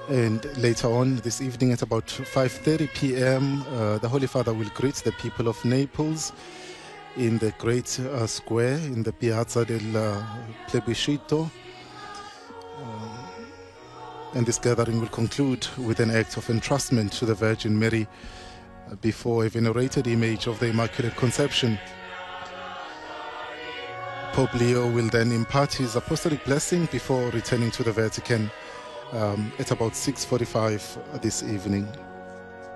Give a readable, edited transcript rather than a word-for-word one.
And later on this evening at about 5:30 p.m., the Holy Father will greet the people of Naples in the great square in the Piazza del Plebiscito. And this gathering will conclude with an act of entrustment to the Virgin Mary before a venerated image of the Immaculate Conception. Pope Leo will then impart his apostolic blessing before returning to the Vatican at about 6:45 this evening.